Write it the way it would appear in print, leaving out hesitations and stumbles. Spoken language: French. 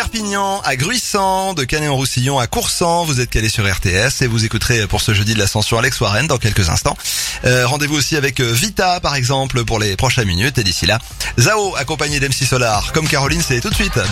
Perpignan à Gruissant, de Canet-en-Roussillon à Coursan. Vous êtes calés sur RTS et vous écouterez pour ce jeudi de l'Ascension Alex Warren dans quelques instants. Rendez-vous aussi avec Vita par exemple pour les prochaines minutes et d'ici là, Zao accompagné d'MC Solar. Comme Caroline, c'est tout de suite.